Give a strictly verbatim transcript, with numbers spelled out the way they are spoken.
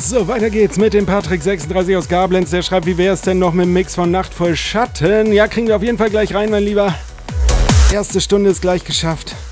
So, weiter geht's mit dem Patrick sechsunddreißig aus Gablenz. Der schreibt, wie wär's denn noch mit dem Mix von Nacht voll Schatten? Ja, kriegen wir auf jeden Fall gleich rein, mein Lieber. Erste Stunde ist gleich geschafft.